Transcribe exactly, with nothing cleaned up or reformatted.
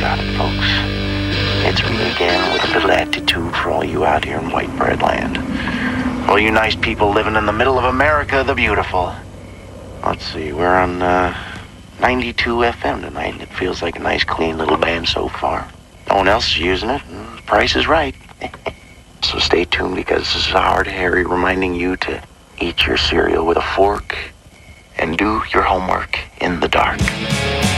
got it, folks. It's me again with a little attitude for all you out here in white bread land. All you nice people living in the middle of America the Beautiful. Let's see, we're on uh, ninety-two F M tonight, and it feels like a nice, clean little band so far. No one else is using it, and the price is right. So stay tuned, because this is Hard Harry reminding you to eat your cereal with a fork and do your homework in the dark.